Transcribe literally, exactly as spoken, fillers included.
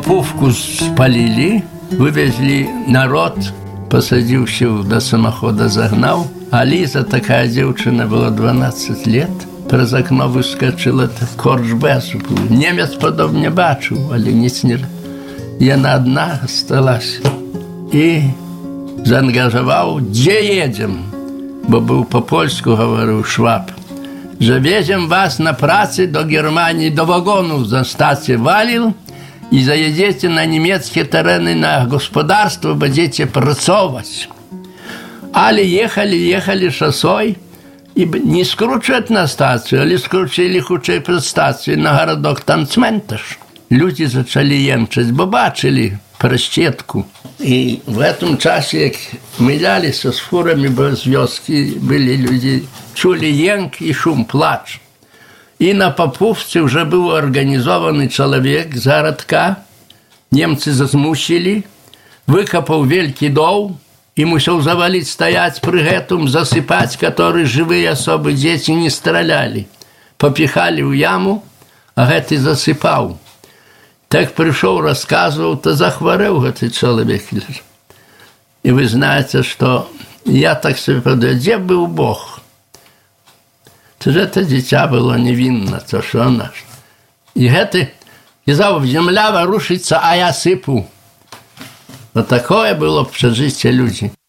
Поповку спалили, вывезли народ, посадил до самохода, загнал. А Лиза, такая девчина, была дванадцать лет, праз окно выскочила, корч без был. Немец подобно не бачил, але nic не... И она одна осталась. И заангажировал, где едем, бо был по-польску, говорил Шваб. Завезем вас на працы до Германии, до вагонов за стацию валил, и заедете на немецкие терены на господарство, будете працовать. Але ехали, ехали шосой, и не скручивают на стацию, але скручили худшей пред стацию на городок Танцментаж. Люди зачали емчать, бо бачили прощетку. И в этом часе, как милялись с фурами без вёски, были люди, чули янк и шум, плач. И на Поповце уже был организованный человек с городка. Немцы зазмусили, выкопал великий дол и мусил завалить, стоять при этом, засыпать, которые живые особы дети не стреляли. Попихали в яму, а этот засыпал. Так пришел, рассказывал, то захворел этот человек. И вы знаете, что я так себе подумал, где был Бог? То же это дитя было невинно, то что оно. И это, сказал, земля ворушится, а я сыпу. Вот такое было общежитие людей.